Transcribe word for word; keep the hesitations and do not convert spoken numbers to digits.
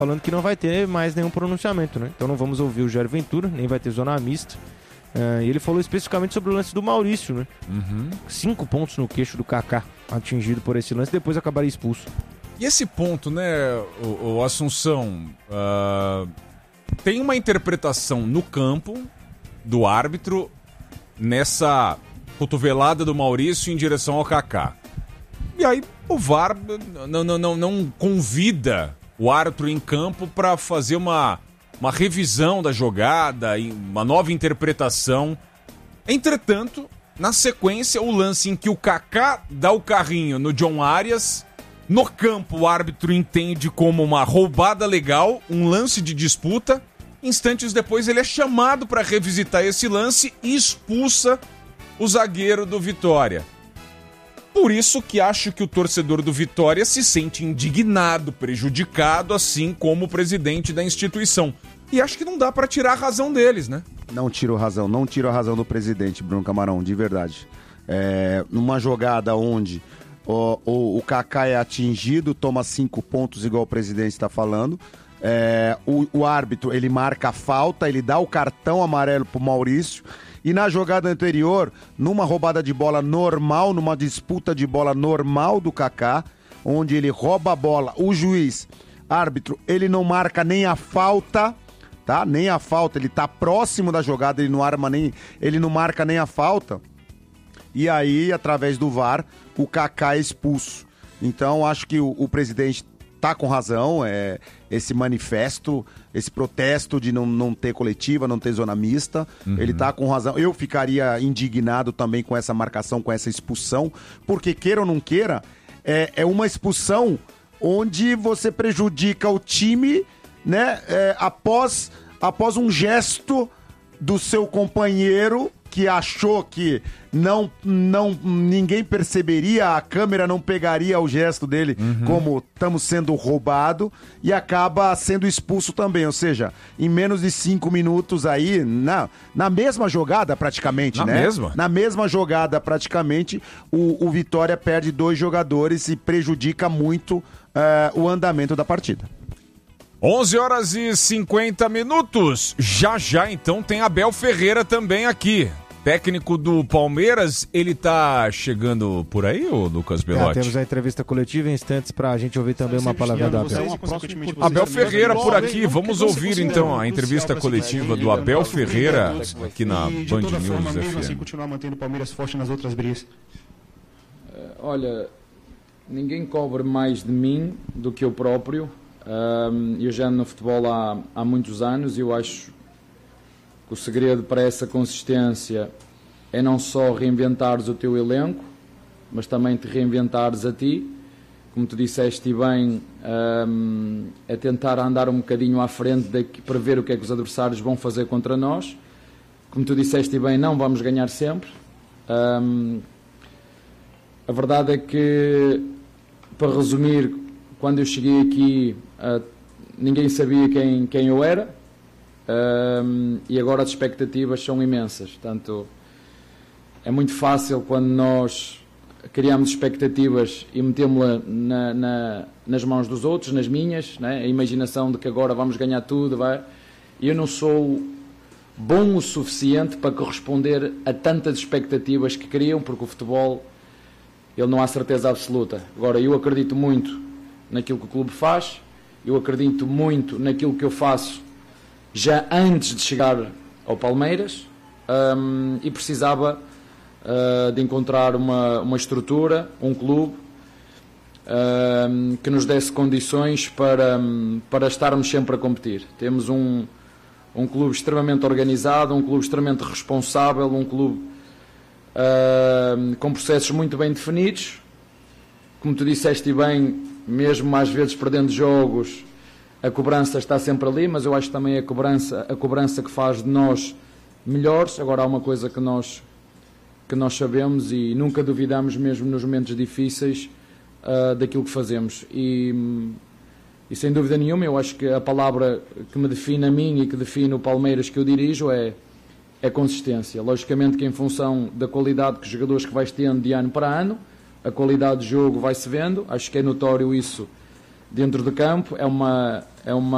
falando que não vai ter mais nenhum pronunciamento, né? Então não vamos ouvir o Jair Ventura, nem vai ter zona mista. Uh, e ele falou especificamente sobre o lance do Maurício, né? Uhum. Cinco pontos no queixo do Kaká, atingido por esse lance, depois acabaria expulso. E esse ponto, né, o, o Assunção, uh, tem uma interpretação no campo do árbitro nessa cotovelada do Maurício em direção ao Kaká. E aí o V A R não, não, não, não convida o árbitro em campo para fazer uma, uma revisão da jogada, uma nova interpretação. Entretanto, na sequência, o lance em que o Kaká dá o carrinho no John Arias, no campo o árbitro entende como uma roubada legal, um lance de disputa. Instantes depois ele é chamado para revisitar esse lance e expulsa o zagueiro do Vitória. Por isso que acho que o torcedor do Vitória se sente indignado, prejudicado, assim como o presidente da instituição. E acho que não dá para tirar a razão deles, né? Não tiro razão, não tiro a razão do presidente, Bruno Camarão, de verdade. É, numa jogada onde o, o, o Kaká é atingido, toma cinco pontos, igual o presidente está falando. É, o, o árbitro, ele marca a falta, ele dá o cartão amarelo pro Maurício. E na jogada anterior, numa roubada de bola normal, numa disputa de bola normal do Kaká, onde ele rouba a bola, o juiz, árbitro, ele não marca nem a falta, tá? Nem a falta, ele tá próximo da jogada, ele não arma nem, ele não marca nem a falta. E aí, através do V A R, o Kaká é expulso. Então, acho que o, o presidente tá com razão, é, esse manifesto, esse protesto de não, não ter coletiva, não ter zona mista, uhum. Ele tá com razão. Eu ficaria indignado também com essa marcação, com essa expulsão, porque queira ou não queira, é, é uma expulsão onde você prejudica o time, né, é, após, após um gesto do seu companheiro que achou que não, não, ninguém perceberia, a câmera não pegaria o gesto dele, uhum. Como estamos sendo roubado, e acaba sendo expulso também. Ou seja, em menos de cinco minutos aí, na, na mesma jogada praticamente, na né? Mesma? Na mesma jogada praticamente, o, o Vitória perde dois jogadores e prejudica muito uh, o andamento da partida. onze horas e cinquenta minutos. Já já, então, tem Abel Ferreira também aqui. Técnico do Palmeiras, ele tá chegando por aí, ô Lucas Belotti? É, temos a entrevista coletiva em instantes pra gente ouvir também uma palavra da Abel. Abel Ferreira por aqui, vamos ouvir então a entrevista coletiva do Abel Ferreira aqui na Band News F M. Continuar mantendo o Palmeiras forte nas outras brigas. Olha, ninguém cobra mais de mim do que eu próprio. Um, eu já ando no futebol há, há muitos anos e eu acho que o segredo para essa consistência é não só reinventares o teu elenco, mas também te reinventares a ti. Como tu disseste bem, um, é tentar andar um bocadinho à frente daqui, para ver o que é que os adversários vão fazer contra nós. Como tu disseste bem, não vamos ganhar sempre. Um, a verdade é que, para resumir, quando eu cheguei aqui, uh, ninguém sabia quem, quem eu era, uh, e agora as expectativas são imensas. Portanto, é muito fácil quando nós criamos expectativas e metemos-la na, na, nas mãos dos outros, nas minhas, né? A imaginação de que agora vamos ganhar tudo, vai. E eu não sou bom o suficiente para corresponder a tantas expectativas que criam, porque o futebol, ele não há certeza absoluta. Agora, eu acredito muito naquilo que o clube faz, eu acredito muito naquilo que eu faço já antes de chegar ao Palmeiras, um, e precisava uh, de encontrar uma, uma estrutura, um clube um, que nos desse condições para, um, para estarmos sempre a competir. Temos um, um clube extremamente organizado, um clube extremamente responsável, um clube uh, com processos muito bem definidos. Como tu disseste bem, mesmo às vezes perdendo jogos, a cobrança está sempre ali, mas eu acho que também é a cobrança, a cobrança que faz de nós melhores. Agora há uma coisa que nós, que nós sabemos e nunca duvidamos, mesmo nos momentos difíceis, uh, daquilo que fazemos. E, e sem dúvida nenhuma, eu acho que a palavra que me define a mim e que define o Palmeiras que eu dirijo é, é consistência. Logicamente que em função da qualidade que os jogadores que vais tendo de ano para ano, a qualidade de jogo vai-se vendo, acho que é notório isso dentro de campo, é uma, é uma